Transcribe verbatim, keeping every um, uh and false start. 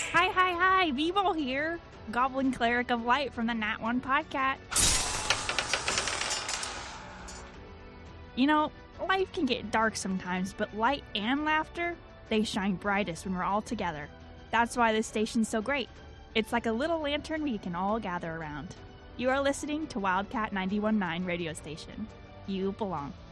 Hi, hi, hi, Vivo here, Goblin Cleric of Light from the Nat one podcast. You know, life can get dark sometimes, but light and laughter, they shine brightest when we're all together. That's why this station's so great. It's like a little lantern we can all gather around. You are listening to Wildcat ninety-one point nine radio station. You belong.